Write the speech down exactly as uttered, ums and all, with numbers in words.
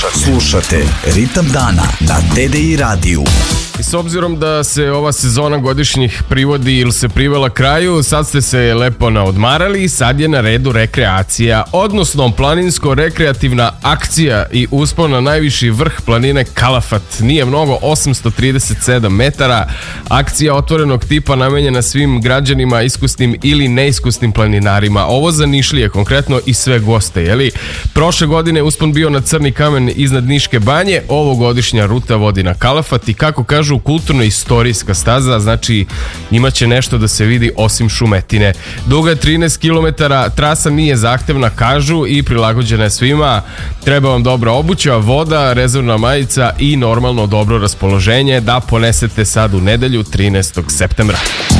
Slušate Ritam dana na T D I radiju. I s obzirom da se ova sezona godišnjih privodi ili se privela kraju, sad ste se lepo naodmarali i sad je na redu rekreacija, odnosno planinsko-rekreativna akcija i uspon na najviši vrh planine Kalafat. Nije mnogo, osamsto trideset sedam metara. Akcija otvorenog tipa namenjena svim građanima, iskusnim ili neiskusnim planinarima. Ovo za Nišlije, konkretno i sve goste, jeli? Prošle godine uspon bio na Crni kamen iznad Niške banje, ovogodišnja ruta vodi na Kalafat i kako kažu kulturno-istorijska staza, znači imaće nešto da se vidi osim šumetine. Duga je trinaest kilometara, trasa nije zahtevna, kažu, i prilagođena je svima. Treba vam dobra obuća, voda, rezervna majica i normalno dobro raspoloženje da ponesete sad u nedelju trinaestog septembra.